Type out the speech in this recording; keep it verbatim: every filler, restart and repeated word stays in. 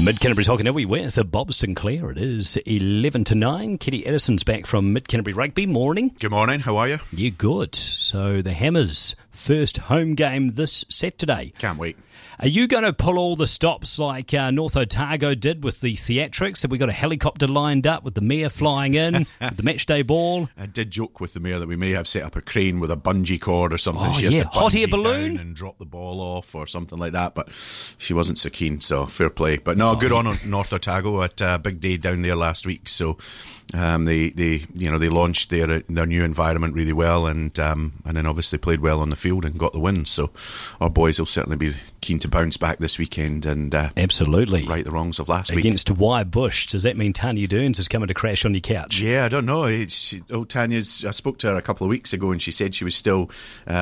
Mid-Canterbury's Hockey Now, we with Bob Sinclair. It is eleven to nine. Kitty Edison's back from Mid-Canterbury Rugby. Morning. Good morning, how are you? Yeah, good. So the Hammers' first home game this Saturday. Can't wait. Are you going to pull all the stops like uh, North Otago did with the theatrics? Have we got a helicopter lined up with the mayor flying in, with the matchday ball? I did joke with the mayor that we may have set up a crane with a bungee cord or something. Oh, she has yeah. to Hot air bungee balloon? down and drop the ball off or something like that, but she wasn't so keen, so fair play. But no, Oh, good yeah. on North Otago at a uh, big day down there last week, so um, they, they you know they launched their their new environment really well, and um, and then obviously played well on the field and got the win. So our boys will certainly be keen to bounce back this weekend and uh, Absolutely. right the wrongs of last week. Against Wire Bush. Does that mean Tanya Dearns is coming to crash on your couch? Yeah, I don't know. It's, oh, Tanya's. I spoke to her a couple of weeks ago, and she said she was still uh,